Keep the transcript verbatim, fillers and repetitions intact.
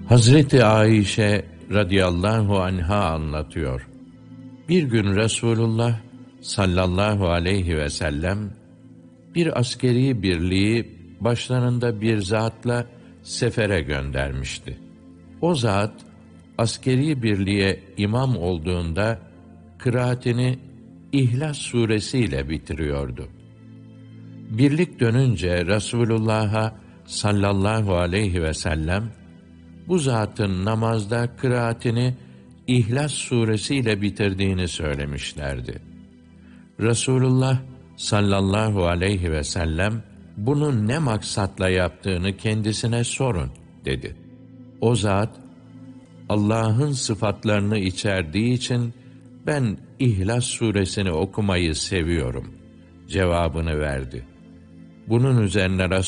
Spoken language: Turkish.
Hazreti Ayşe radıyallahu anha anlatıyor. Bir gün Resulullah sallallahu aleyhi ve sellem bir askeri birliği başlarında bir zatla sefere göndermişti. O zat askeri birliğe imam olduğunda kıraatini İhlas suresiyle bitiriyordu. Birlik dönünce Resulullah'a sallallahu aleyhi ve sellem bu zatın namazda kıraatini İhlas suresiyle bitirdiğini söylemişlerdi. Resulullah sallallahu aleyhi ve sellem bunu ne maksatla yaptığını kendisine sorun dedi. O zat Allah'ın sıfatlarını içerdiği için ben İhlas suresini okumayı seviyorum cevabını verdi. Bunun üzerine